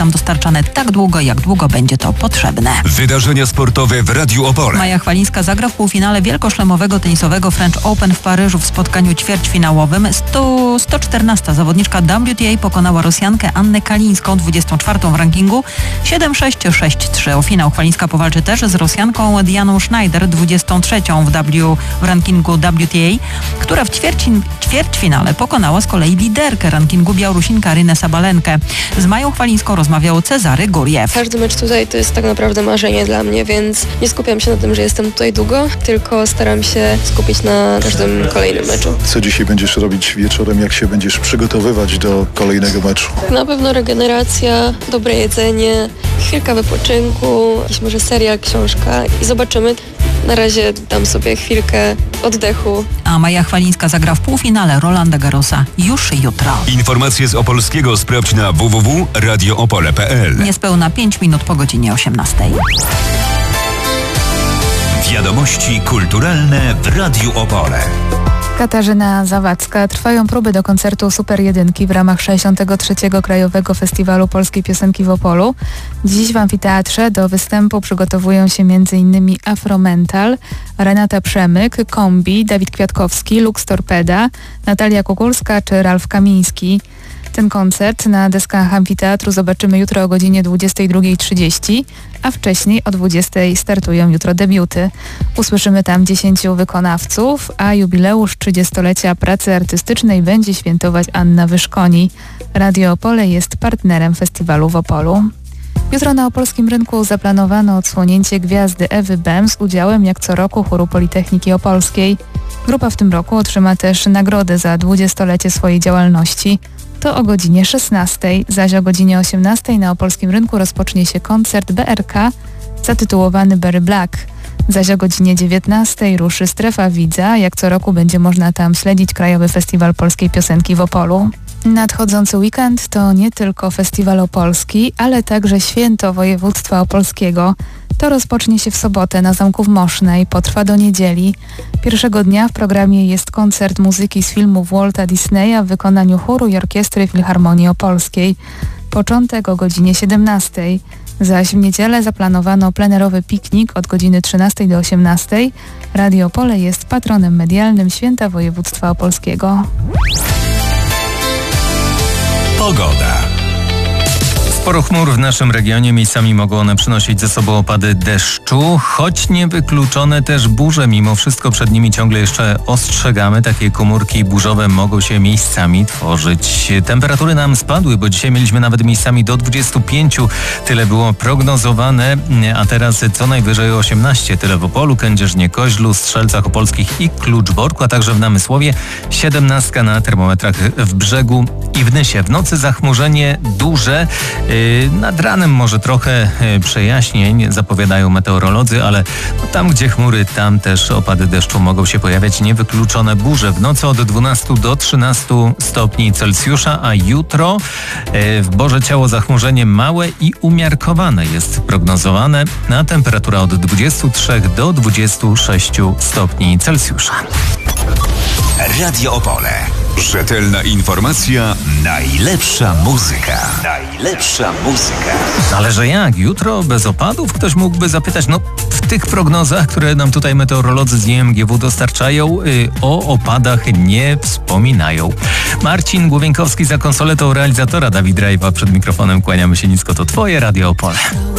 tam dostarczane tak długo, jak długo będzie to potrzebne. Wydarzenia sportowe w Radiu Opole. Maja Chwalińska zagra w półfinale wielkoszlemowego tenisowego French Open w Paryżu w spotkaniu ćwierćfinałowym. 114. zawodniczka WTA pokonała Rosjankę Annę Kalińską, 24. w rankingu, 7-6, 6-3. O finał Chwalińska powalczy też z Rosjanką Dianą Schneider, 23. w rankingu WTA, która w ćwierćfinale pokonała z kolei liderkę rankingu Białorusinkę Arynę Sabalenkę. Z Mają Chwalińską rozmawiał Cezary Guriew. Każdy mecz tutaj to jest tak naprawdę marzenie dla mnie, więc nie skupiam się na tym, że jestem tutaj długo, tylko staram się skupić na każdym kolejnym meczu. Co dzisiaj będziesz robić wieczorem, jak się będziesz przygotowywać do kolejnego meczu? Na pewno regeneracja, dobre jedzenie, chwilka wypoczynku, jakiś może serial, książka i zobaczymy. Na razie dam sobie chwilkę oddechu. A Maja Chwalińska zagra w półfinale Rolanda Garrosa już jutro. Informacje z Opolskiego sprawdź na www.radioopole.pl. Niespełna 5 minut po godzinie 18. Wiadomości kulturalne w Radiu Opole. Katarzyna Zawadzka. Trwają próby do koncertu Super Jedynki w ramach 63. Krajowego Festiwalu Polskiej Piosenki w Opolu. Dziś w amfiteatrze do występu przygotowują się m.in. Afromental, Renata Przemyk, Kombi, Dawid Kwiatkowski, Lux Torpeda, Natalia Kukulska czy Ralf Kamiński. Ten koncert na deskach amfiteatru zobaczymy jutro o godzinie 22:30, a wcześniej o 20:00 startują jutro debiuty. Usłyszymy tam 10 wykonawców, a jubileusz 30-lecia pracy artystycznej będzie świętować Anna Wyszkoni. Radio Opole jest partnerem festiwalu w Opolu. Jutro na opolskim rynku zaplanowano odsłonięcie gwiazdy Ewy Bem z udziałem jak co roku chóru Politechniki Opolskiej. Grupa w tym roku otrzyma też nagrodę za 20-lecie swojej działalności. To o godzinie 16:00, zaś o godzinie 18:00 na opolskim rynku rozpocznie się koncert BRK zatytułowany Berry Black. Zaś o godzinie 19:00 ruszy Strefa Widza. Jak co roku będzie można tam śledzić Krajowy Festiwal Polskiej Piosenki w Opolu. Nadchodzący weekend to nie tylko Festiwal Opolski, ale także Święto Województwa Opolskiego. To rozpocznie się w sobotę na Zamku w Mosznej, potrwa do niedzieli. Pierwszego dnia w programie jest koncert muzyki z filmów Walta Disneya w wykonaniu chóru i orkiestry Filharmonii Opolskiej. Początek o godzinie 17:00. Zaś w niedzielę zaplanowano plenerowy piknik od godziny 13:00 do 18:00. Radio Opole jest patronem medialnym Święta Województwa Opolskiego. Pogoda. Sporo chmur w naszym regionie, miejscami mogą one przynosić ze sobą opady deszczu, choć niewykluczone też burze. Mimo wszystko przed nimi ciągle jeszcze ostrzegamy. Takie komórki burzowe mogą się miejscami tworzyć. Temperatury nam spadły, bo dzisiaj mieliśmy nawet miejscami do 25. Tyle było prognozowane, a teraz co najwyżej 18. Tyle w Opolu, Kędzierzynie, Koźlu, Strzelcach Opolskich i Kluczborku, a także w Namysłowie. 17 na termometrach w Brzegu i w Nysie. W nocy zachmurzenie duże. Nad ranem może trochę przejaśnień zapowiadają meteorolodzy, ale tam gdzie chmury, tam też opady deszczu mogą się pojawiać. Niewykluczone burze w nocy od 12 do 13 stopni Celsjusza, a jutro w Boże Ciało zachmurzenie małe i umiarkowane jest prognozowane, na temperatura od 23 do 26 stopni Celsjusza. Radio Opole. Rzetelna informacja, najlepsza muzyka. Najlepsza muzyka. Ale że jak? Jutro bez opadów? Ktoś mógłby zapytać. No w tych prognozach, które nam tutaj meteorolodzy z IMGW dostarczają, o opadach nie wspominają. Marcin Głowienkowski za konsoletą realizatora Dawid Rejwa. Przed mikrofonem kłaniamy się nisko. To Twoje Radio Opole.